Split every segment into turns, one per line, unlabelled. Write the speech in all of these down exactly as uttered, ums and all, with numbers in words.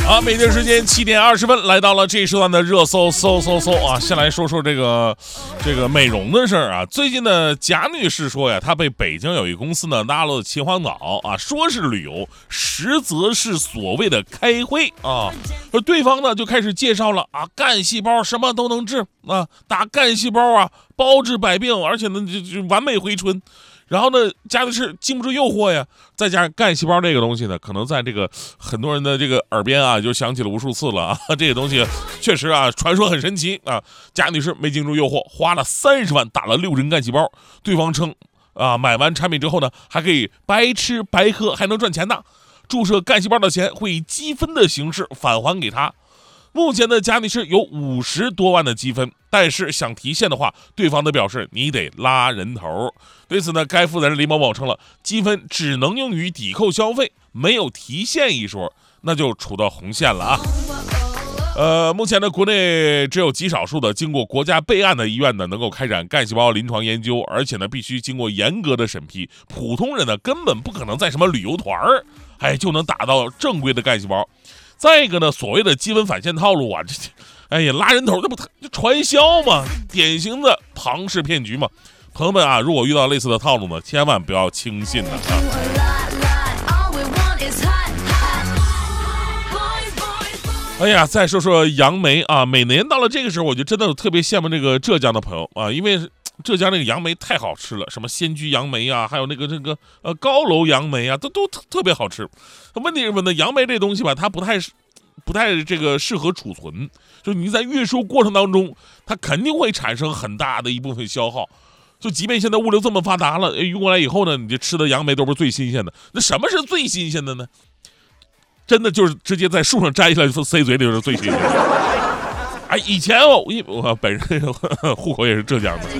好，北京时间七点二十分，来到了这一时段的热搜搜搜搜啊！先来说说这个这个美容的事儿啊。最近呢，贾女士说呀，她被北京有一公司呢拉到秦皇岛啊，说是旅游，实则是所谓的开会啊。而对方呢就开始介绍了啊，干细胞什么都能治啊，打干细胞啊，包治百病，而且呢就就完美回春。然后呢，贾女士经不住诱惑呀，再加上干细胞这个东西呢，可能在这个很多人的这个耳边啊，就响起了无数次了啊。这个东西确实啊，传说很神奇啊。贾女士没经住诱惑，花了三十万打了六针干细胞。对方称啊，买完产品之后呢，还可以白吃白喝，还能赚钱呢。注射干细胞的钱会以积分的形式返还给他。目前的贾女士有五十多万的积分，但是想提现的话，对方的表示你得拉人头。对此呢，该负责人李某某称了，积分只能用于抵扣消费，没有提现一说，那就处到红线了啊。呃，目前呢，国内只有极少数的经过国家备案的医院呢，能够开展干细胞临床研究，而且呢，必须经过严格的审批。普通人呢，根本不可能在什么旅游团儿，哎，就能打到正规的干细胞。再一个呢，所谓的积分返现套路啊，这，哎呀，拉人头，这不就传销吗？典型的庞氏骗局嘛。朋友们啊，如果遇到类似的套路呢，千万不要轻信呢啊。哎呀，再说说杨梅啊，每年到了这个时候，我就真的特别羡慕这个浙江的朋友啊，因为浙江那个杨梅太好吃了，什么仙居杨梅啊，还有那个这个呃高楼杨梅啊，都都特特别好吃。问题是什么呢？杨梅这东西吧，它不太不太这个适合储存，就你在运输过程当中，它肯定会产生很大的一部分消耗。就即便现在物流这么发达了，运过来以后呢，你这吃的杨梅都不是最新鲜的。那什么是最新鲜的呢？真的就是直接在树上摘下来塞嘴里就是最新鲜的。哎，以前我我本人户口也是浙江的。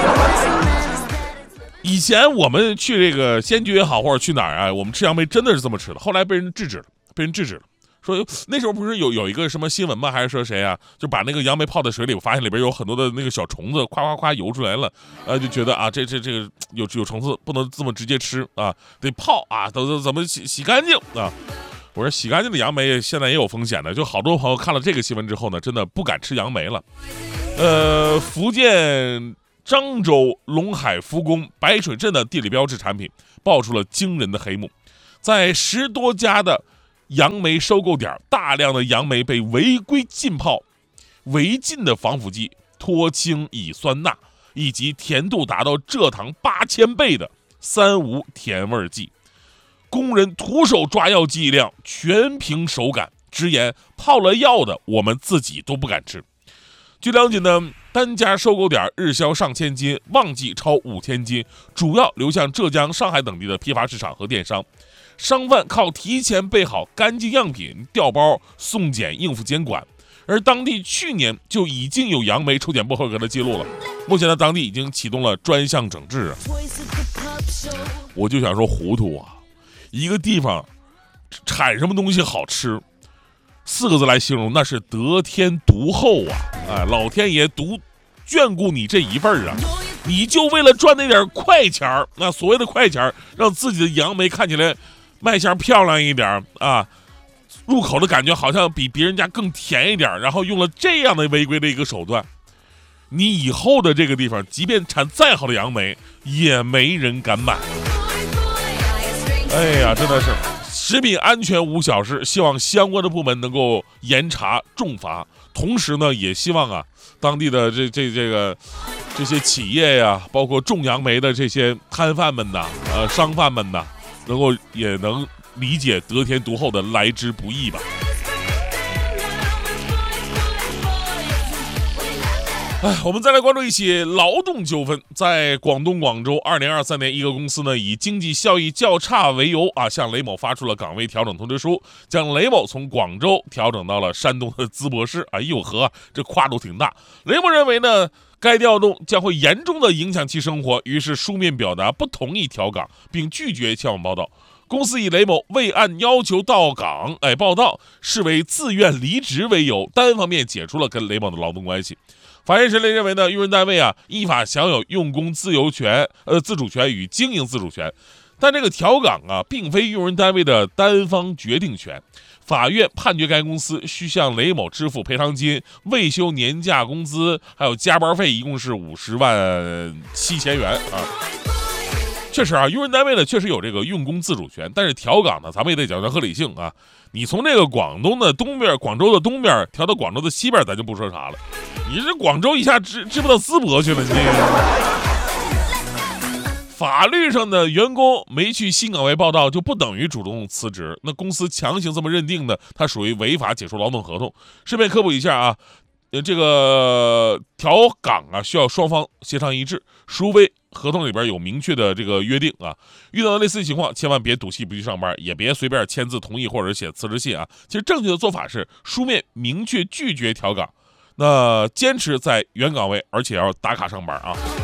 以前我们去这个仙居也好，或者去哪儿啊，我们吃杨梅真的是这么吃的。后来被人制止了，被人制止了，说那时候不是有有一个什么新闻吗？还是说谁啊？就把那个杨梅泡在水里，我发现里边有很多的那个小虫子，夸夸夸游出来了，呃，就觉得啊，这这这个有有虫子，不能这么直接吃啊，得泡啊，都都怎么洗洗干净啊？我说洗干净的杨梅现在也有风险的，就好多朋友看了这个新闻之后呢，真的不敢吃杨梅了。呃，福建漳州龙海福宫白水镇的地理标志产品爆出了惊人的黑幕，在十多家的杨梅收购点，大量的杨梅被违规浸泡，违禁的防腐剂脱氢乙酸钠以及甜度达到蔗糖八千倍的三无甜味剂。工人徒手抓药剂量，全凭手感，直言泡了药的我们自己都不敢吃。据了解呢，单家收购点日销上千斤，旺季超五千斤，主要流向浙江、上海等地的批发市场和电商。商贩靠提前备好干净样品调包送检应付监管，而当地去年就已经有杨梅抽检不合格的记录了。目前呢，当地已经启动了专项整治啊。我就想说糊涂啊，一个地方产什么东西好吃，四个字来形容，那是得天独厚啊！哎，老天爷独眷顾你这一份儿啊！你就为了赚那点快钱儿，那所谓的快钱儿，让自己的杨梅看起来卖相漂亮一点啊，入口的感觉好像比别人家更甜一点，然后用了这样的违规的一个手段，你以后的这个地方，即便产再好的杨梅，也没人敢买。哎呀，真的是食品安全无小事，希望相关的部门能够严查重罚。同时呢，也希望啊，当地的这这这个这些企业呀，包括种杨梅的这些摊贩们呐，呃，商贩们呐，能够也能理解得天独厚的来之不易吧。哎，我们再来关注一起劳动纠纷。在广东广州，二零二三年，一个公司呢以经济效益较差为由啊，向雷某发出了岗位调整通知书，将雷某从广州调整到了山东的淄博市。哎呦呵，这跨度挺大。雷某认为呢，该调动将会严重的影响其生活，于是书面表达不同意调岗，并拒绝前往报道。公司以雷某未按要求到岗，哎报道，视为自愿离职为由，单方面解除了跟雷某的劳动关系。法院审理认为呢，用人单位啊依法享有用工自由权、呃自主权与经营自主权， 但这个调岗啊，并非用人单位的单方决定权。法院判决该公司需向雷某支付赔偿金、未休年假工资，还有加班费，一共是五十万七千元啊。确实啊，用人单位呢确实有这个用工自主权，但是调岗呢，咱们也得讲究合理性啊。你从这个广东的东边、广州的东边调到广州的西边，咱就不说啥了。你这广州一下支支不到淄博去了，你这个。法律上的员工没去新岗位报道就不等于主动辞职，那公司强行这么认定的，它属于违法解除劳动合同。顺便科普一下啊，呃，这个调岗啊需要双方协商一致，除非合同里边有明确的这个约定啊。遇到类似情况，千万别赌气不去上班，也别随便签字同意或者写辞职信啊。其实正确的做法是书面明确拒绝调岗，那坚持在原岗位，而且要打卡上班啊。